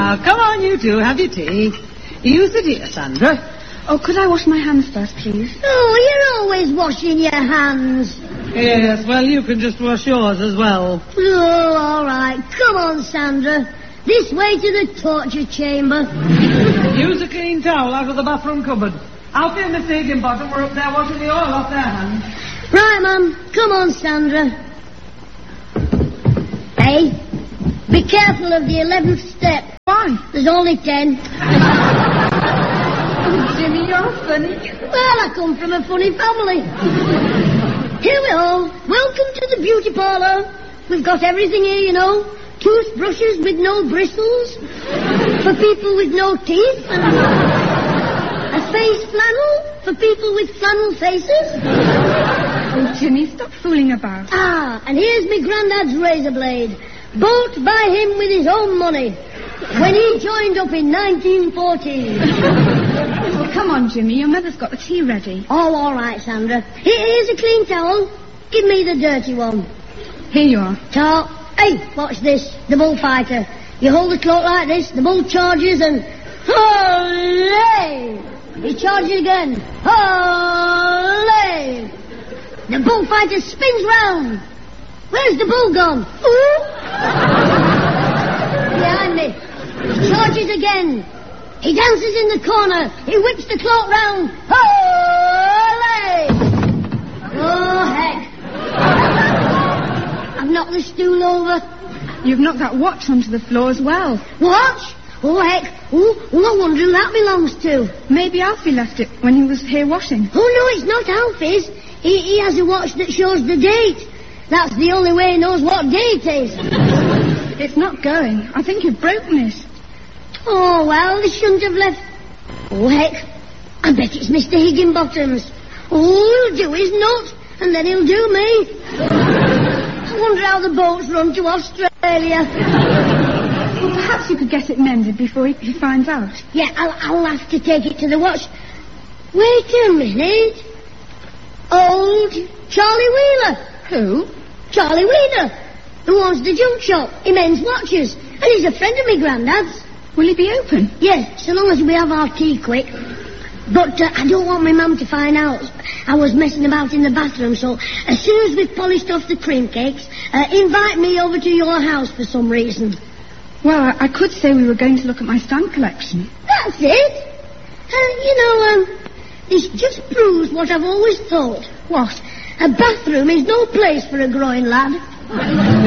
Now, come on, you two, have your tea. You sit here, Sandra. Oh, could I wash my hands first, please? Oh, you're always washing your hands. Yes, well, you can just wash yours as well. Oh, all right. Come on, Sandra. This way to the torture chamber. Use a clean towel out of the bathroom cupboard. Alfie and Miss Higginbottom were up there washing the oil off their hands. Right, Mum. Come on, Sandra. Hey, be careful of the 11th step. Why? There's only 10. Jimmy, you're funny. Well, I come from a funny family. Here we are. Welcome to the beauty parlour. We've got everything here, you know. Toothbrushes with no bristles. For people with no teeth. And a face flannel for people with flannel faces. Oh, Jimmy, stop fooling about. Ah, and here's me granddad's razor blade. Bought by him with his own money. When he joined up in 1914. Oh, come on, Jimmy. Your mother's got the tea ready. Oh, all right, Sandra. Here's a clean towel. Give me the dirty one. Here you are. Talk. Hey, watch this. The bullfighter. You hold the cloak like this, the bull charges and... Hooray! He charges again. Hooray! The bullfighter spins round. Where's the bull gone? Ooh! Behind me. He charges again. He dances in the corner. He whips the cloak round. Hooray! Oh, heck. I've knocked the stool over. You've knocked that watch onto the floor as well. Watch? Oh, heck. Oh, I wonder who that belongs to. Maybe Alfie left it when he was here washing. Oh, no, it's not Alfie's. He has a watch that shows the date. That's the only way he knows what day it is. It's not going. I think you've broken it. Oh, well, they shouldn't have left. Oh, heck. I bet it's Mr. Higginbottom's. Oh, he'll do his nut, and then he'll do me. I wonder how the boats run to Australia. Well, perhaps you could get it mended before he finds out. Yeah, I'll have to take it to the watch. Wait a minute. Old Charlie Wheeler. Who? Charlie Wheeler, who owns the junk shop. He mends watches, and he's a friend of me granddad's. Will he be open? Yes, so long as we have our tea quick. But I don't want my mum to find out. I was messing about in the bathroom, so as soon as we've polished off the cream cakes, invite me over to your house for some reason. Well, I could say we were going to look at my stamp collection. That's it. This just proves what I've always thought. What? A bathroom is no place for a growing lad.